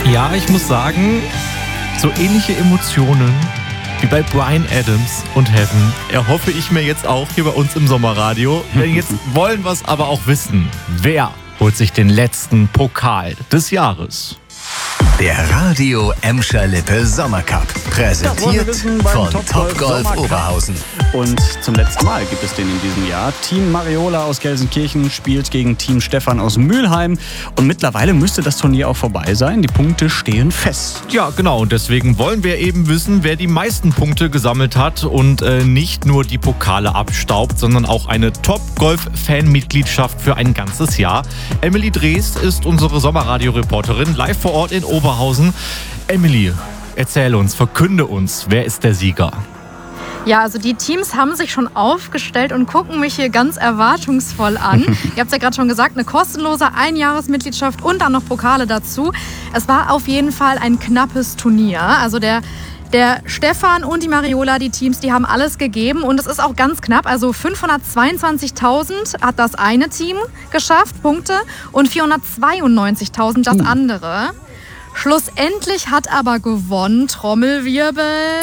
Ja, ich muss sagen, so ähnliche Emotionen wie bei Bryan Adams und Heaven erhoffe ich mir jetzt auch hier bei uns im Sommerradio. Denn jetzt wollen wir es aber auch wissen. Wer holt sich den letzten Pokal des Jahres? Der Radio Emscher Lippe Sommercup, präsentiert von Topgolf Oberhausen. Und zum letzten Mal gibt es den in diesem Jahr. Team Mariola aus Gelsenkirchen spielt gegen Team Stefan aus Mülheim. Und mittlerweile müsste das Turnier auch vorbei sein. Die Punkte stehen fest. Ja, genau. Und deswegen wollen wir eben wissen, wer die meisten Punkte gesammelt hat und nicht nur die Pokale abstaubt, sondern auch eine Top-Golf-Fan-Mitgliedschaft für ein ganzes Jahr. Emily Drees ist unsere Sommerradio-Reporterin, live vor Ort in Oberhausen. Emily, erzähl uns, verkünde uns, wer ist der Sieger? Ja, also die Teams haben sich schon aufgestellt und gucken mich hier ganz erwartungsvoll an. Ihr habt es ja gerade schon gesagt, eine kostenlose Einjahresmitgliedschaft und dann noch Pokale dazu. Es war auf jeden Fall ein knappes Turnier. Also der Stefan und die Mariola, die Teams, die haben alles gegeben und es ist auch ganz knapp. Also 522.000 hat das eine Team geschafft, Punkte, und 492.000 das andere. Schlussendlich hat aber gewonnen, Trommelwirbel,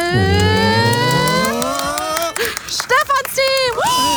Stefans Team!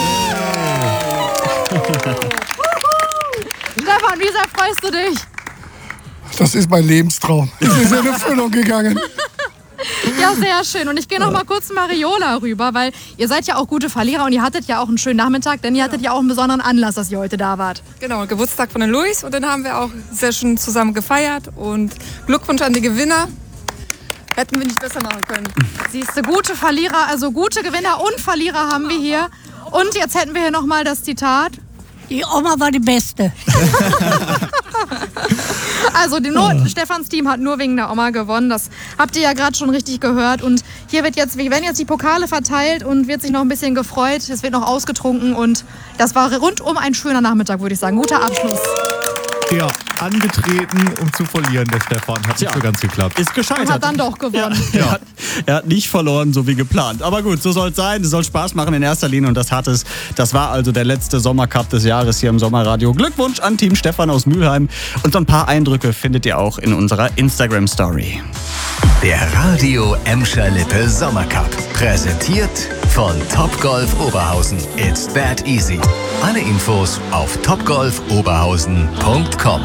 Stefan, wie sehr freust du dich? Das ist mein Lebenstraum. Das ist in Erfüllung gegangen. Ja, sehr schön. Und ich gehe noch mal kurz zu Mariola rüber, weil ihr seid ja auch gute Verlierer und ihr hattet ja auch einen schönen Nachmittag, denn ihr hattet ja auch einen besonderen Anlass, dass ihr heute da wart. Genau, Geburtstag von den Luis und den haben wir auch sehr schön zusammen gefeiert und Glückwunsch an die Gewinner. Hätten wir nicht besser machen können. Siehst du, gute Verlierer, also gute Gewinner und Verlierer haben wir hier. Und jetzt hätten wir hier noch mal das Zitat. Die Oma war die Beste. Also Stefans Team hat nur wegen der Oma gewonnen. Das habt ihr ja gerade schon richtig gehört. Und hier werden jetzt die Pokale verteilt und wird sich noch ein bisschen gefreut. Es wird noch ausgetrunken und das war rundum ein schöner Nachmittag, würde ich sagen. Guter Abschluss. Ja, angetreten, um zu verlieren, der Stefan. Hat nicht so ganz geklappt. Ist gescheitert. Und hat dann doch gewonnen. Ja. Er hat nicht verloren, so wie geplant. Aber gut, so soll es sein. Es soll Spaß machen in erster Linie und das hat es. Das war also der letzte Sommercup des Jahres hier im Sommerradio. Glückwunsch an Team Stefan aus Mülheim. Und so ein paar Eindrücke findet ihr auch in unserer Instagram-Story. Der Radio Emscher Lippe Sommercup, präsentiert von Topgolf Oberhausen. It's that easy. Alle Infos auf topgolfoberhausen.com.